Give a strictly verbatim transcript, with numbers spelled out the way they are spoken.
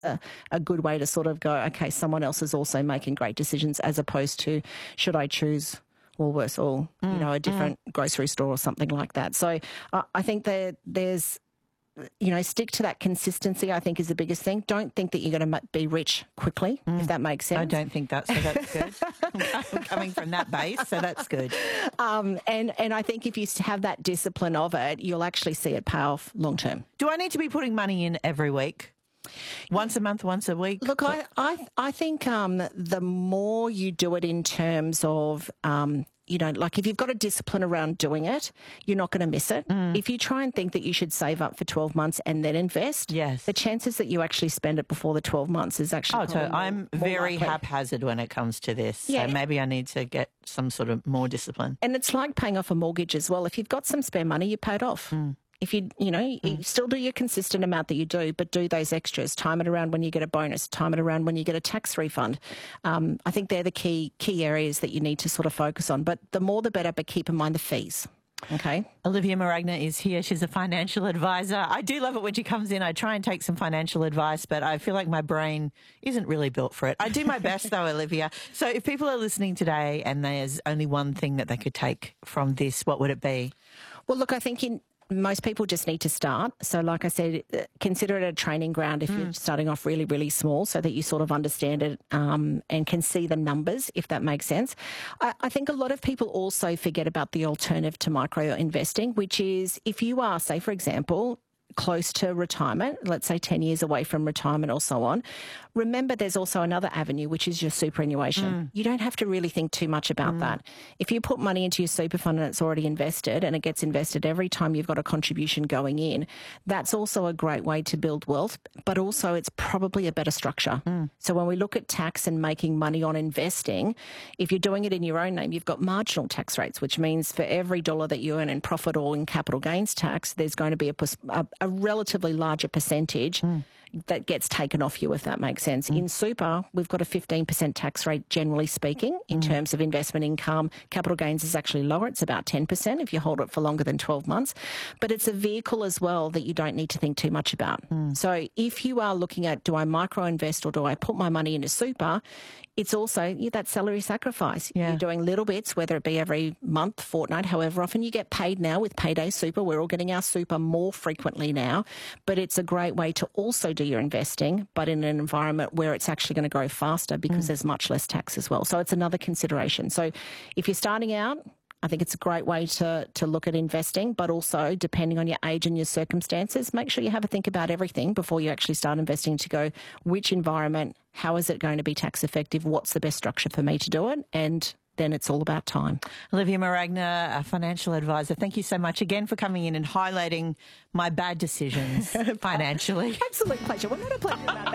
a, a good way to sort of go, okay, someone else is also making great decisions, as opposed to, should I choose Woolworths or, mm, you know, a different mm. grocery store or something like that. So uh, I think that there's, you know, stick to that consistency, I think, is the biggest thing. Don't think that you're going to be rich quickly, mm. if that makes sense. I don't think that, so that's good. I'm coming from that base, so that's good. Um, and, and I think if you have that discipline of it, you'll actually see it pay off long term. Do I need to be putting money in every week? Once a month, once a week? Look, I, I, I think um, the more you do it in terms of, um, you know, like if you've got a discipline around doing it, you're not going to miss it. Mm. If you try and think that you should save up for twelve months and then invest, yes, the chances that you actually spend it before the twelve months is actually Oh, so more, I'm more very likely. haphazard when it comes to this. Yeah. So maybe I need to get some sort of more discipline. And it's like paying off a mortgage as well. If you've got some spare money, you pay it off. Mm. If you, you know, you mm. still do your consistent amount that you do, but do those extras. Time it around when you get a bonus. Time it around when you get a tax refund. Um, I think they're the key key areas that you need to sort of focus on. But the more the better, but keep in mind the fees. Okay. Olivia Maragna is here. She's a financial advisor. I do love it when she comes in. I try and take some financial advice, but I feel like my brain isn't really built for it. I do my best though, Olivia. So if people are listening today and there's only one thing that they could take from this, what would it be? Well, look, I think in most people just need to start. So like I said, consider it a training ground if mm. you're starting off really, really small, so that you sort of understand it um, and can see the numbers, if that makes sense. I, I think a lot of people also forget about the alternative to micro investing, which is if you are, say, for example, close to retirement, let's say ten years away from retirement or so on, remember there's also another avenue, which is your superannuation. Mm. You don't have to really think too much about mm. that. If you put money into your super fund and it's already invested and it gets invested every time you've got a contribution going in, that's also a great way to build wealth, but also it's probably a better structure. Mm. So when we look at tax and making money on investing, if you're doing it in your own name, you've got marginal tax rates, which means for every dollar that you earn in profit or in capital gains tax, there's going to be a, a, a relatively larger percentage mm. that gets taken off you, if that makes sense. Mm. In super, we've got a fifteen percent tax rate, generally speaking, in mm. terms of investment income. Capital gains is actually lower. It's about ten percent if you hold it for longer than twelve months. But it's a vehicle as well that you don't need to think too much about. Mm. So if you are looking at, do I micro invest or do I put my money into super, it's also yeah, that salary sacrifice. Yeah. You're doing little bits, whether it be every month, fortnight, however often you get paid now with Payday Super. We're all getting our super more frequently now, but it's a great way to also do your investing, but in an environment where it's actually going to grow faster because mm. there's much less tax as well. So it's another consideration. So if you're starting out, I think it's a great way to, to look at investing, but also depending on your age and your circumstances, make sure you have a think about everything before you actually start investing to go, which environment, how is it going to be tax effective, what's the best structure for me to do it, and then it's all about time. Olivia Maragna, a financial advisor, thank you so much again for coming in and highlighting my bad decisions financially. Absolute pleasure. Well, not a pleasure about that.